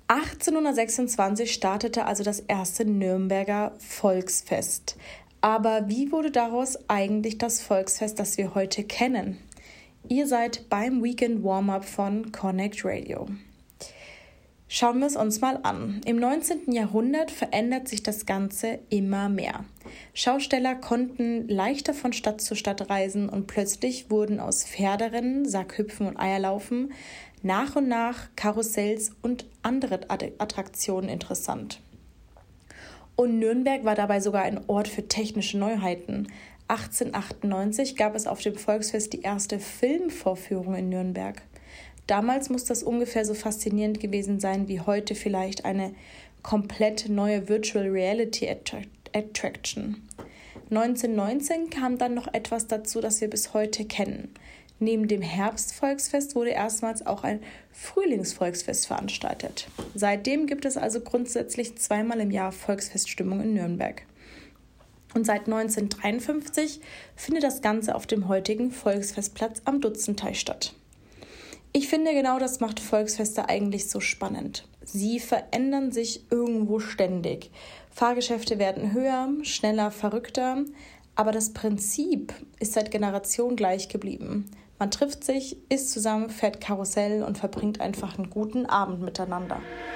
1826 startete also das erste Nürnberger Volksfest. Aber wie wurde daraus eigentlich das Volksfest, das wir heute kennen? Ihr seid beim Weekend Warm-Up von Connect Radio. Schauen wir es uns mal an. Im 19. Jahrhundert verändert sich das Ganze immer mehr. Schausteller konnten leichter von Stadt zu Stadt reisen und plötzlich wurden aus Pferderennen, Sackhüpfen und Eierlaufen nach und nach Karussells und andere Attraktionen interessant. Und Nürnberg war dabei sogar ein Ort für technische Neuheiten. 1898 gab es auf dem Volksfest die erste Filmvorführung in Nürnberg. Damals muss das ungefähr so faszinierend gewesen sein wie heute vielleicht eine komplett neue Virtual Reality Attraction. 1919 kam dann noch etwas dazu, das wir bis heute kennen. Neben dem Herbstvolksfest wurde erstmals auch ein Frühlingsvolksfest veranstaltet. Seitdem gibt es also grundsätzlich zweimal im Jahr Volksfeststimmung in Nürnberg. Und seit 1953 findet das Ganze auf dem heutigen Volksfestplatz am Dutzenteich statt. Ich finde, genau das macht Volksfeste eigentlich so spannend. Sie verändern sich irgendwo ständig. Fahrgeschäfte werden höher, schneller, verrückter, aber das Prinzip ist seit Generationen gleich geblieben. Man trifft sich, isst zusammen, fährt Karussell und verbringt einfach einen guten Abend miteinander.